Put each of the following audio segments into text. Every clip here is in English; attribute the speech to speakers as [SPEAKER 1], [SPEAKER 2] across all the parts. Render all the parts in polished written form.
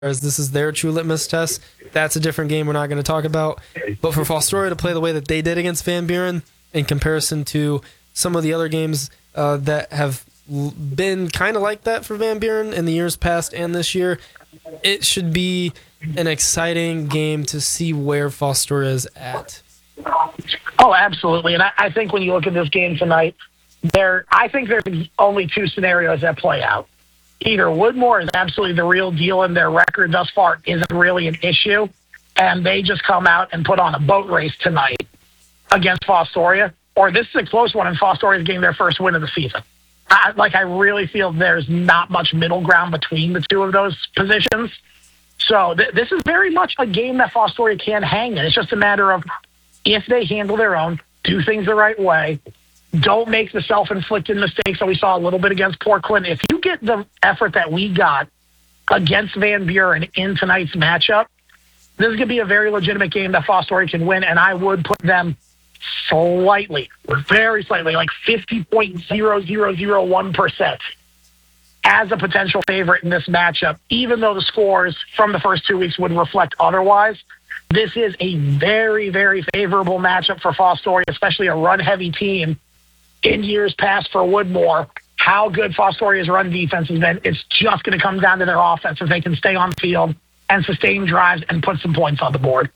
[SPEAKER 1] as this is their true litmus test. That's a different game we're not going to talk about. But for Fostoria to play the way that they did against Van Buren in comparison to some of the other games that have been kind of like that for Van Buren in the years past and this year, it should be an exciting game to see where Fostoria is at.
[SPEAKER 2] Oh, absolutely. And I think when you look at this game tonight, I think there's only two scenarios that play out. Either Woodmore is absolutely the real deal and their record thus far isn't really an issue, and they just come out and put on a boat race tonight against Fostoria, or this is a close one and Fostoria is getting their first win of the season. I really feel there's not much middle ground between the two of those positions. So this is very much a game that Fostoria can hang in. It's just a matter of if they handle their own, do things the right way, don't make the self-inflicted mistakes that we saw a little bit against Port Clinton. If you get the effort that we got against Van Buren in tonight's matchup, this is going to be a very legitimate game that Fostoria can win, and I would put them slightly, very slightly, like 50.0001% as a potential favorite in this matchup, even though the scores from the first 2 weeks would reflect otherwise. This is a very, very favorable matchup for Fostoria, especially a run-heavy team. In years past for Woodmore, how good Fostoria's run defense has been, it's just going to come down to their offense if they can stay on the field and sustain drives and put some points on the board.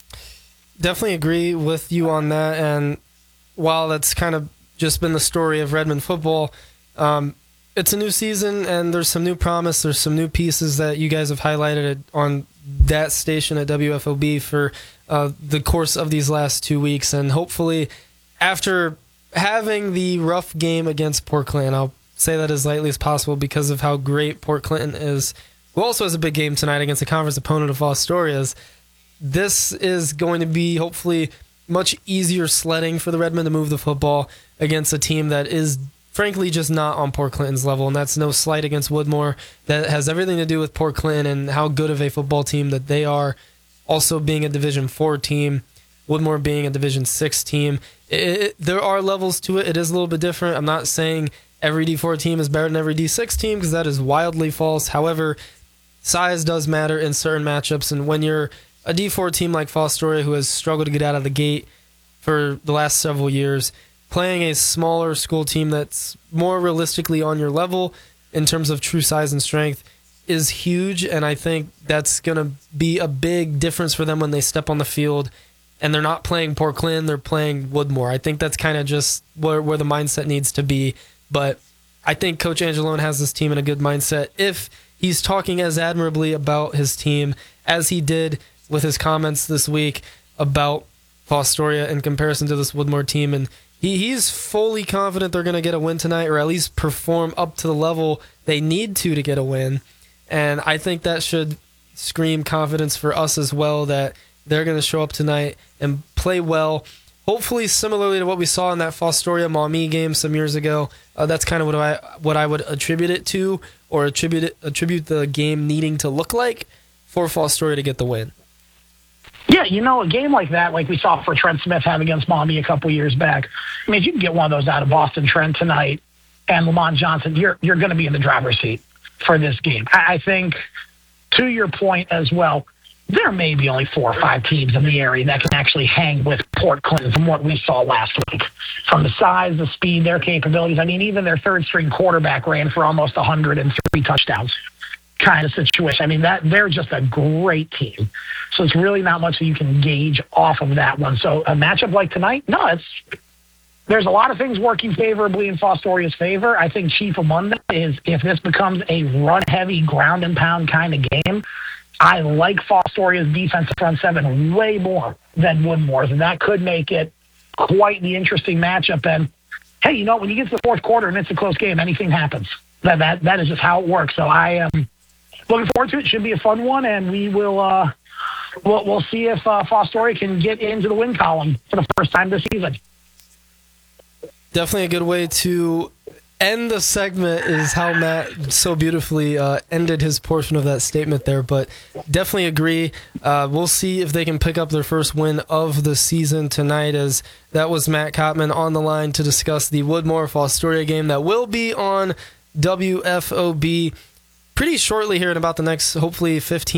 [SPEAKER 1] Definitely agree with you on that. And while that's kind of just been the story of Redmond football, it's a new season and there's some new promise. There's some new pieces that you guys have highlighted on that station at WFOB for the course of these last 2 weeks. And hopefully after having the rough game against Port Clinton, I'll say that as lightly as possible because of how great Port Clinton is, who also has a big game tonight against a conference opponent of Fostoria's. This is going to be hopefully much easier sledding for the Redmen to move the football against a team that is frankly just not on Port Clinton's level, and that's no slight against Woodmore. That has everything to do with Port Clinton and how good of a football team that they are, also being a Division 4 team, Woodmore being a Division 6 team. There are levels to it. It is a little bit different. I'm not saying every D4 team is better than every D6 team because that is wildly false. However, size does matter in certain matchups, and when you're a D4 team like Fostoria, who has struggled to get out of the gate for the last several years, playing a smaller school team that's more realistically on your level in terms of true size and strength is huge, and I think that's going to be a big difference for them when they step on the field and they're not playing Port Clinton, they're playing Woodmore. I think that's kind of just where the mindset needs to be. But I think Coach Angelone has this team in a good mindset. If he's talking as admirably about his team as he did with his comments this week about Fostoria in comparison to this Woodmore team, and he's fully confident they're going to get a win tonight, or at least perform up to the level they need to get a win. And I think that should scream confidence for us as well, that they're going to show up tonight and play well. Hopefully, similarly to what we saw in that Fostoria Maumee game some years ago. That's kind of what I would attribute it to, or attribute the game needing to look like for Fostoria to get the win.
[SPEAKER 2] Yeah, a game like that, like we saw for Trent Smith have against Maumee a couple years back. I mean, if you can get one of those out of Boston Trent tonight and Lamont Johnson, you're going to be in the driver's seat for this game. I think, to your point as well, there may be only 4 or 5 teams in the area that can actually hang with Port Clinton from what we saw last week. From the size, the speed, their capabilities. I mean, even their third-string quarterback ran for almost 103 touchdowns kind of situation. I mean, they're just a great team. So it's really not much that you can gauge off of that one. So a matchup like tonight, there's a lot of things working favorably in Fostoria's favor. I think chief among them is if this becomes a run-heavy, ground-and-pound kind of game, I like Fostoria's defensive front seven way more than Woodmore's, and that could make it quite the interesting matchup. And, hey, when you get to the fourth quarter and it's a close game, anything happens. That is just how it works. So I am looking forward to it. It should be a fun one, and we will we'll see if Fostoria can get into the win column for the first time this season.
[SPEAKER 1] Definitely a good way to end the segment is how Matt so beautifully ended his portion of that statement there, but definitely agree. We'll see if they can pick up their first win of the season tonight, as that was Matt Kottman on the line to discuss the Woodmore-Fostoria game that will be on WFOB pretty shortly here in about the next, hopefully, 15